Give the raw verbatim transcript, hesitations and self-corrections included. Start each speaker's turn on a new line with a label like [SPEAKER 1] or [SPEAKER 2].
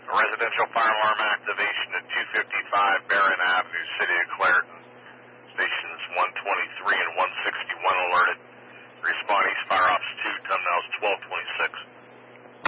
[SPEAKER 1] residential fire alarm activation at two fifty-five Barron Avenue, City of Clairton. Stations one twenty-three and one sixty-one alerted.